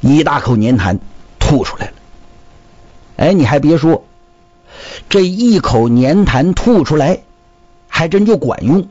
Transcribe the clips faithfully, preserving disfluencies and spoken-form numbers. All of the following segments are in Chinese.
一大口粘痰吐出来了。哎，你还别说，这一口粘痰吐出来还真就管用。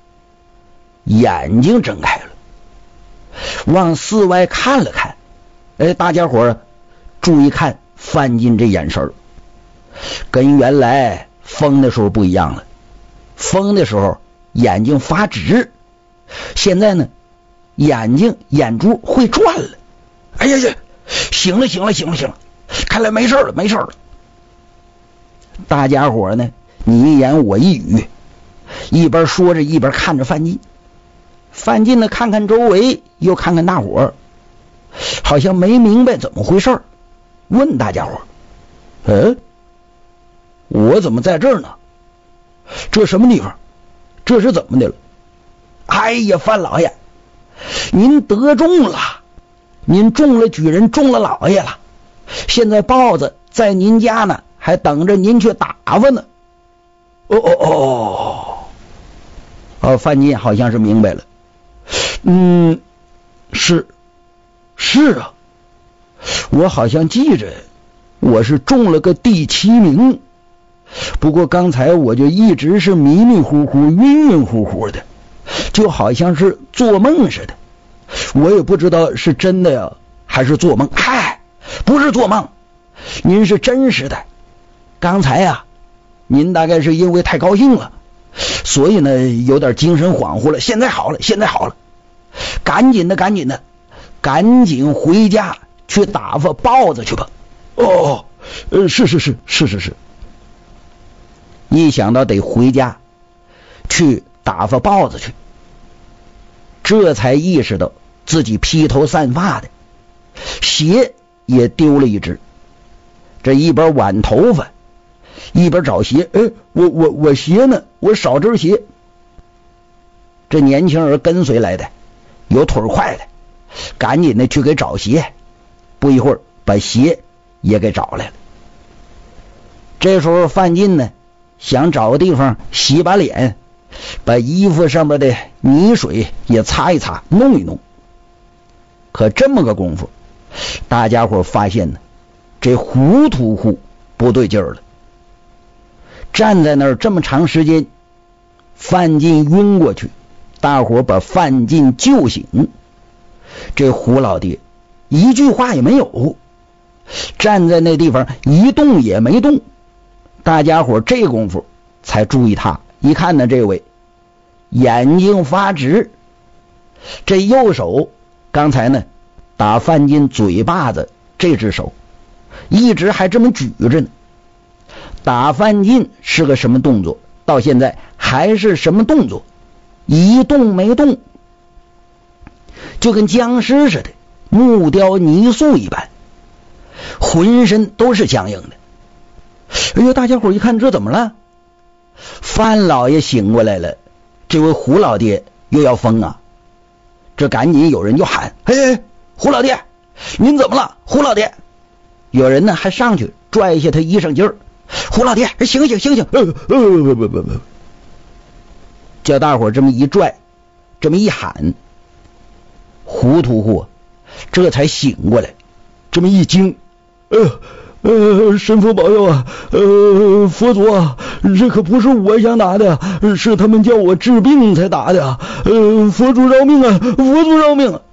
眼睛睁开了，往四外看了看。哎，大家伙注意看范进这眼神，跟原来疯的时候不一样了。疯的时候眼睛发直，现在呢眼睛眼珠会转了。哎呀呀，行了行了行了行了，看来没事了没事了。大家伙呢你一言我一语，一边说着一边看着范进。范进呢看看周围又看看大伙，好像没明白怎么回事，问大家伙：嗯，我怎么在这儿呢？这什么地方？这是怎么的了？哎呀，范老爷，您得中了，您中了举人，中了老爷了。现在豹子在您家呢，还等着您去打发呢。哦哦哦，哦，范进好像是明白了。嗯，是是啊，我好像记着我是中了个第七名，不过刚才我就一直是迷迷糊糊晕晕乎乎的，就好像是做梦似的，我也不知道是真的呀还是做梦。嗨，不是做梦，您是真实的。刚才呀您大概是因为太高兴了，所以呢有点精神恍惚了，现在好了现在好了，赶紧的赶紧的赶紧回家去打发豹子去吧。哦，呃，是是是是是是。一想到得回家去打发豹子去，这才意识到自己披头散发的，鞋也丢了一只。这一边挽头发一边找鞋，哎，我我我鞋呢？我少只鞋。这年轻人跟随来的，有腿快的，赶紧的去给找鞋。不一会儿把鞋也给找来了。这时候范进呢想找个地方洗把脸，把衣服上面的泥水也擦一擦弄一弄。可这么个功夫，大家伙发现呢这胡屠户不对劲儿了。站在那儿这么长时间，范进晕过去，大伙把范进救醒，这胡老爹一句话也没有，站在那地方一动也没动。大家伙这功夫才注意他，一看呢这位眼睛发直，这右手刚才呢打范进嘴巴子，这只手一直还这么举着呢。打范进是个什么动作，到现在还是什么动作，一动没动，就跟僵尸似的，木雕泥塑一般，浑身都是僵硬的。哎呦，大家伙一看这怎么了？范老爷醒过来了，这位胡老爹又要疯啊！这赶紧有人就喊：嘿，胡老爹，您怎么了？胡老爹！有人呢还上去拽一下他衣裳襟儿，胡老爹，醒醒醒醒！呃呃不不不不，叫大伙这么一拽，这么一喊，胡屠户这才醒过来，这么一惊，呃呃，神佛保佑啊！呃，佛祖啊，这可不是我想打的，是他们叫我治病才打的。呃，佛祖饶命啊！佛祖饶命啊！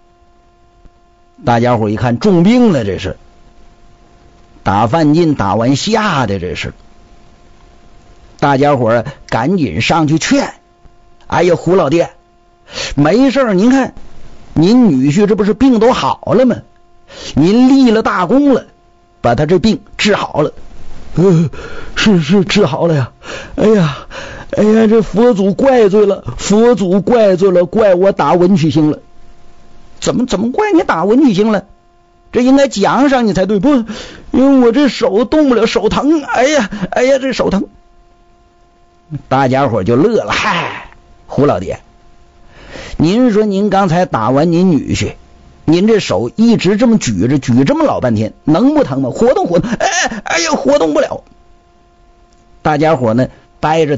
大家伙一看中病了，这是打范进打完吓的，这是。大家伙赶紧上去劝：哎呀，胡老爹，没事，您看您女婿这不是病都好了吗？您立了大功了，把他这病治好了。呃，是是治好了呀。哎呀哎呀，这佛祖怪罪了，佛祖怪罪了，怪我打文曲星了。怎么怎么怪你打文曲星了？这应该奖赏你才对，不，因为我这手动不了，手疼。哎呀哎呀，这手疼。大家伙就乐了。嗨，胡老爹，您说您刚才打完您女婿，您这手一直这么举着，举这么老半天，能不疼吗？活动活动，哎哎呀，活动不了。大家伙呢掰着